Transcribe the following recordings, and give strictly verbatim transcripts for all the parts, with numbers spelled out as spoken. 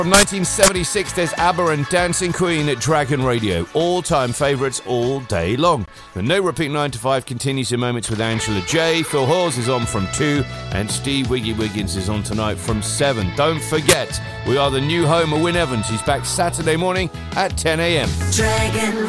From nineteen seventy-six, there's ABBA and Dancing Queen at Dragon Radio. All-time favourites all day long. The No Repeat nine to five continues in moments with Angela J. Phil Hawes is on from two, and Steve Wiggy Wiggins is on tonight from seven. Don't forget, we are the new home of Wyn Evans. He's back Saturday morning at ten a.m. Dragon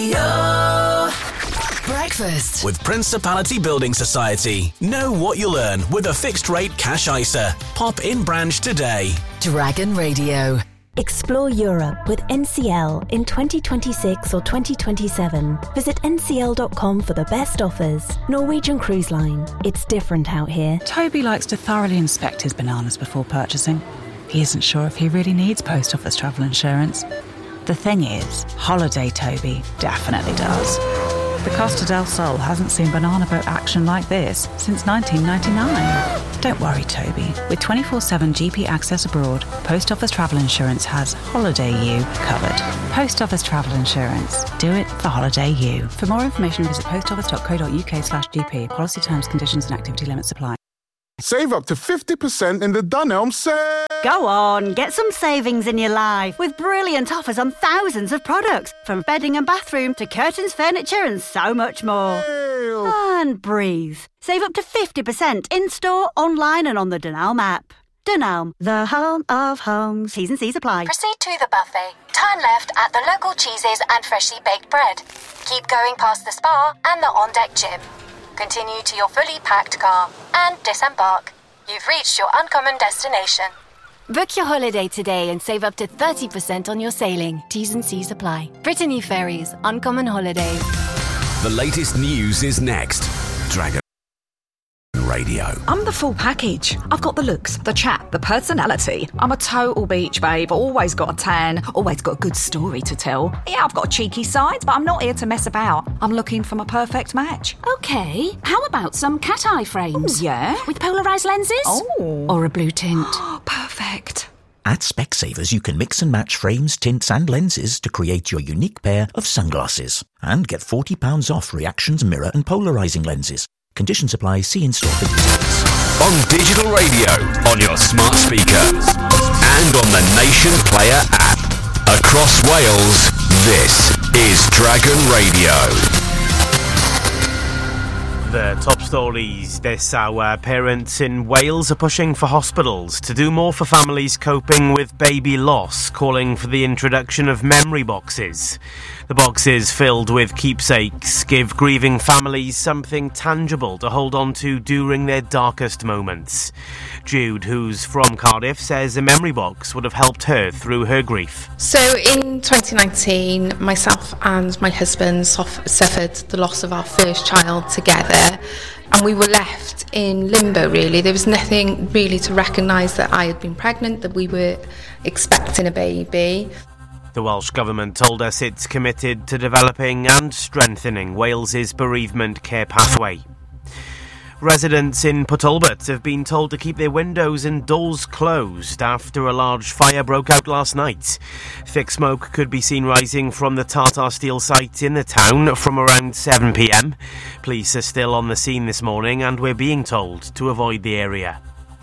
Radio. Breakfast with Principality Building Society. Know what you'll earn with a fixed rate cash I S A. Pop in branch today. Dragon Radio. Explore Europe with N C L in twenty twenty-six or twenty twenty-seven. Visit N C L dot com for the best offers. Norwegian Cruise Line. It's different out here. Toby likes to thoroughly inspect his bananas before purchasing. He isn't sure if he really needs post office travel insurance. The thing is, Holiday Toby definitely does. The Costa del Sol hasn't seen banana boat action like this since nineteen ninety-nine. Don't worry, Toby. With twenty-four seven G P access abroad, Post Office Travel Insurance has Holiday U covered. Post Office Travel Insurance. Do it for Holiday U. For more information, visit postoffice.co.uk slash GP. Policy terms, conditions and activity limits apply. Save up to fifty percent in the Dunelm sale. Go on, get some savings in your life with brilliant offers on thousands of products, from bedding and bathroom to curtains, furniture and so much more. Ew. And breathe. Save up to fifty percent in-store, online and on the Dunelm app. Dunelm, the home of homes. T's and C's apply. Proceed to the buffet. Turn left at the local cheeses and freshly baked bread. Keep going past the spa and the on-deck gym. Continue to your fully packed car and disembark. You've reached your uncommon destination. Book your holiday today and save up to thirty percent on your sailing. T's and C's apply. Brittany Ferries, Uncommon Holidays. The latest news is next. Dragon Radio. I'm the full package. I've got the looks, the chat, the personality. I'm a total beach babe, always got a tan, always got a good story to tell. Yeah, I've got a cheeky side, but I'm not here to mess about. I'm looking for my perfect match. Okay, how about some cat eye frames? Ooh, yeah? With polarised lenses? Oh. Or a blue tint? Perfect. At Specsavers, you can mix and match frames, tints and lenses to create your unique pair of sunglasses. And get forty pounds off Reactions mirror and polarising lenses. Conditions apply. See in-store for details. On digital radio, on your smart speaker, and on the Nation Player app. Across Wales, this is Dragon Radio. The top stories this hour. Parents in Wales are pushing for hospitals to do more for families coping with baby loss, calling for the introduction of memory boxes. The boxes filled with keepsakes give grieving families something tangible to hold on to during their darkest moments. Jude, who's from Cardiff, says a memory box would have helped her through her grief. So in twenty nineteen, myself and my husband suffered the loss of our first child together, and we were left in limbo really. There was nothing really to recognise that I had been pregnant, that we were expecting a baby. The Welsh Government told us it's committed to developing and strengthening Wales's bereavement care pathway. Residents in Port Talbot have been told to keep their windows and doors closed after a large fire broke out last night. Thick smoke could be seen rising from the Tata Steel site in the town from around seven p.m. Police are still on the scene this morning and we're being told to avoid the area.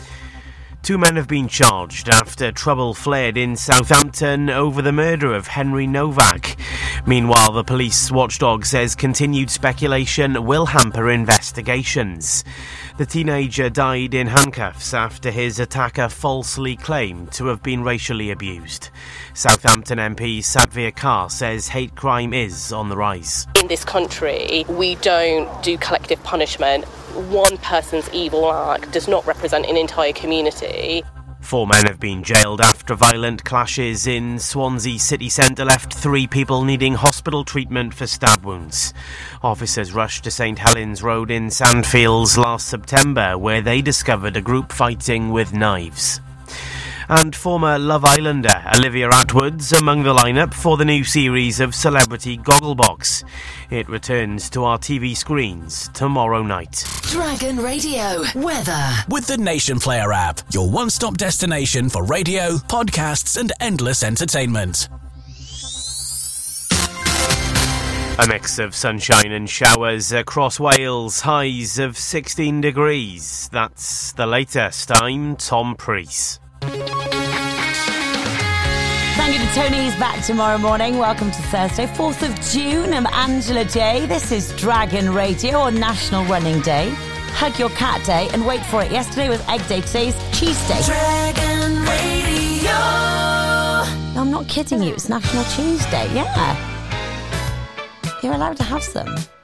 Two men have been charged after trouble flared in Southampton over the murder of Henry Novak. Meanwhile, the police watchdog says continued speculation will hamper investigations. The teenager died in handcuffs after his attacker falsely claimed to have been racially abused. Southampton M P Satvir Kar says hate crime is on the rise. In this country, we don't do collective punishment. One person's evil act does not represent an entire community. Four men have been jailed after violent clashes in Swansea city centre left three people needing hospital treatment for stab wounds. Officers rushed to St Helens Road in Sandfields last September, where they discovered a group fighting with knives. And former Love Islander Olivia Attwood's among the lineup for the new series of Celebrity Gogglebox. It returns to our T V screens tomorrow night. Dragon Radio weather with the Nation Player app, your one-stop destination for radio, podcasts and endless entertainment. A mix of sunshine and showers across Wales, highs of sixteen degrees. That's the latest. I'm Tom Preece. Tanya De Tony is back tomorrow morning. Welcome to Thursday, fourth of June. I'm Angela J. This is Dragon Radio on National Running Day. Hug Your Cat Day, and wait for it. Yesterday was Egg Day, today's Cheese Day. Dragon Radio. No, I'm not kidding you. It's National Cheese Day. Yeah. You're allowed to have some.